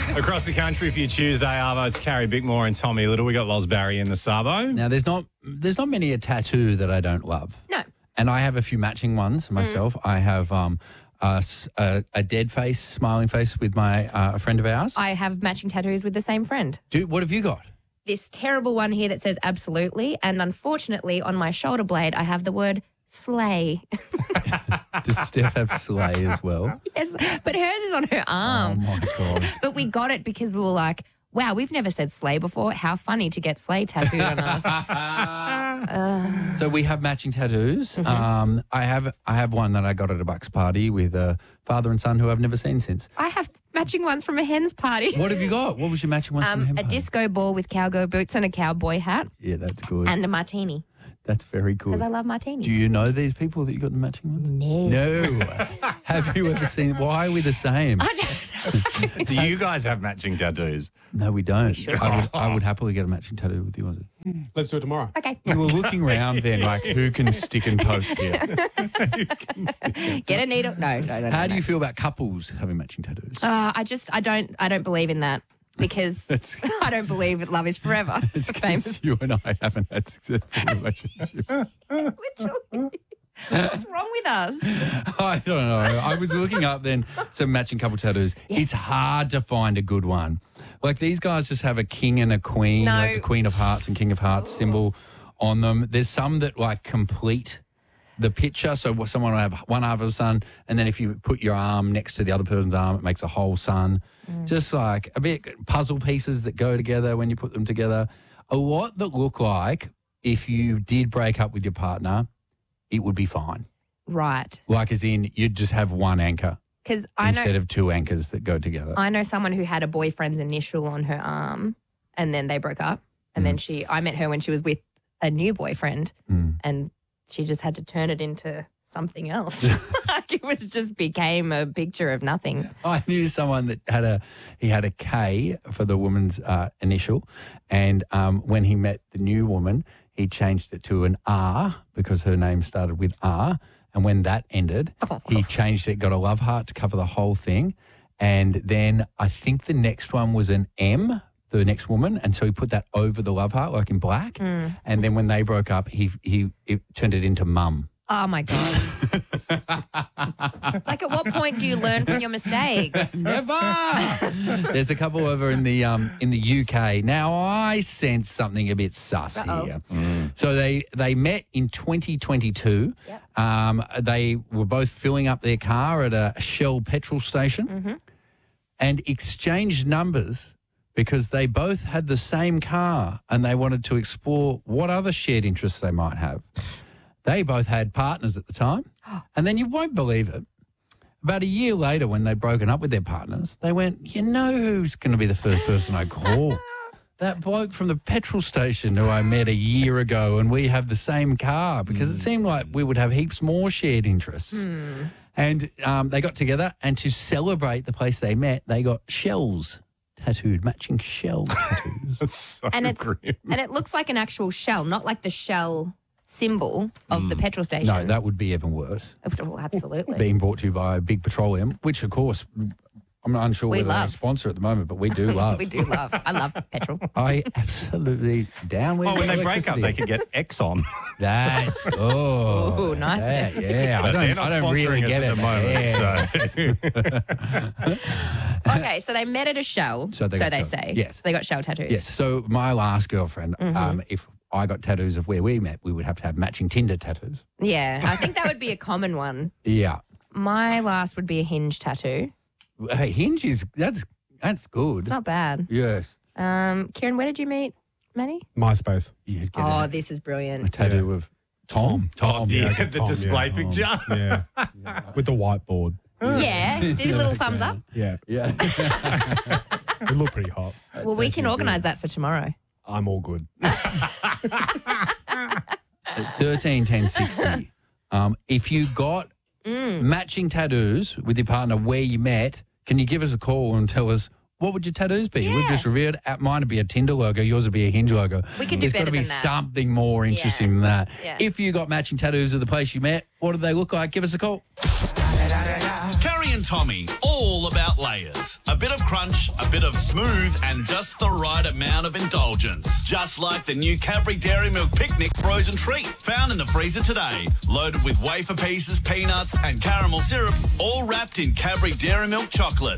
Across the country for your Tuesday, Arvo, it's Carrie Bickmore and Tommy Little. We got Loz Barry in the Sabo. Now, there's not many a tattoo that I don't love. No. And I have a few matching ones myself. I have a dead face, smiling face with a friend of ours. I have matching tattoos with the same friend. What have you got? This terrible one here that says absolutely, and unfortunately on my shoulder blade I have the word slay. Does Steph have slay as well? Yes, but hers is on her arm. Oh, my God. But we got it because we were like, wow, we've never said slay before. How funny to get slay tattooed on us. So we have matching tattoos. Mm-hmm. I have one that I got at a Bucks party with a father and son who I've never seen since. I have matching ones from a hen's party. What have you got? What was your matching one from him? A disco ball with cowgirl boots and a cowboy hat. Yeah, that's good. And a martini. That's very good. Because I love martinis. Do you know these people that you got the matching ones? No. No. Have you ever seen? Why are we the same? Do you guys have matching tattoos? No, we don't. I would happily get a matching tattoo with you. Let's do it tomorrow. Okay. You were looking around then like, who can stick and poke here? Get a needle. No. How do you feel about couples having matching tattoos? I don't believe in that because I don't believe that love is forever. It's because you and I haven't had successful relationships. Literally. What's wrong with us? I don't know. I was looking up then some matching couple tattoos. Yeah. It's hard to find a good one. Like these guys just have a king and a queen, like the Queen of Hearts and King of Hearts symbol on them. There's some that like complete the picture. So someone will have one half of a sun, and then if you put your arm next to the other person's arm, it makes a whole sun. Just like a bit puzzle pieces that go together when you put them together. A lot that look like if you did break up with your partner, it would be fine. Right. Like as in you'd just have one anchor instead of two anchors that go together. I know someone who had a boyfriend's initial on her arm and then they broke up. And then I met her when she was with a new boyfriend and she just had to turn it into something else. Like it just became a picture of nothing. I knew someone that had a K for the woman's initial, and when he met the new woman, he changed it to an R because her name started with R, and when that ended, he changed it, got a love heart to cover the whole thing, and then I think the next one was an M, the next woman, and so he put that over the love heart, like in black, and then when they broke up, he turned it into mum. Oh, my God. Like, at what point do you learn from your mistakes? Never. There's a couple over in the UK. Now, I sense something a bit sus here. So they met in 2022. Yep. They were both filling up their car at a Shell petrol station and exchanged numbers because they both had the same car and they wanted to explore what other shared interests they might have. They both had partners at the time. And then you won't believe it. About a year later, when they'd broken up with their partners, they went, you know who's going to be the first person I call? That bloke from the petrol station who I met a year ago, and we have the same car, because it seemed like we would have heaps more shared interests. And they got together, and to celebrate the place they met, they got shells tattooed, matching shell tattoos. That's so grim. And it looks like an actual shell, not like the shell symbol of the petrol station. No, that would be even worse. Well, absolutely. Being brought to you by Big Petroleum, which, of course, I'm not unsure whether they're a sponsor at the moment, but we do love. We do love. I love petrol. I absolutely down with when they break up, they could get Exxon. That's, oh, nice. Yeah. But I don't really get it at the moment. So. Okay, so they met at a Shell, so they say. Yes. So they got Shell tattoos. Yes. So my last girlfriend, if I got tattoos of where we met, we would have to have matching Tinder tattoos. Yeah, I think that would be a common one. Yeah. My last would be a Hinge tattoo. Hey, Hinge is, that's good. It's not bad. Yes. Kieran, where did you meet Manny? MySpace. This is a brilliant. tattoo of Tom. The display picture. Yeah. With the whiteboard. Yeah, did a little thumbs up. Yeah. It looked pretty hot. Well, we can organise that for tomorrow. I'm all good. 13 10 60. If you got matching tattoos with your partner where you met, can you give us a call and tell us what would your tattoos be? Yeah. We've just revealed mine would be a Tinder logo, yours would be a Hinge logo. We can do There's got better to be than that. something more interesting than that. Yeah. If you got matching tattoos of the place you met, what do they look like? Give us a call. Carrie and and Tommy, all about layers. A bit of crunch, a bit of smooth, and just the right amount of indulgence. Just like the new Cadbury Dairy Milk Picnic frozen treat, found in the freezer today. Loaded with wafer pieces, peanuts, and caramel syrup, all wrapped in Cadbury Dairy Milk chocolate.